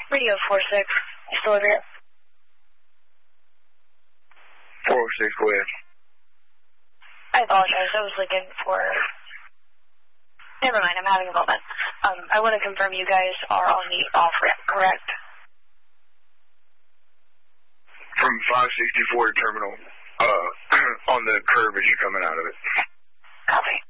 Radio 46. You still over here? 406, go ahead. I apologize. I was looking for... Never mind, I'm having a moment. I want to confirm you guys are on the off-ramp, correct? From 564 terminal, on the curb as you're coming out of it. Copy.